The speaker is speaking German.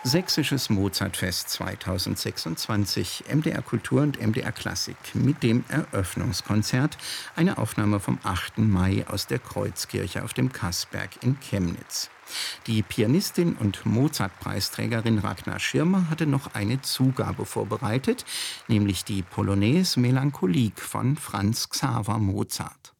Sächsisches Mozartfest 2026, MDR Kultur und MDR Klassik mit dem Eröffnungskonzert, eine Aufnahme vom 8. Mai aus der Kreuzkirche auf dem Kassberg in Chemnitz. Die Pianistin und Mozart-Preisträgerin Ragnar Schirmer hatte noch eine Zugabe vorbereitet, nämlich die Polonaise Melancholique von Franz Xaver Mozart.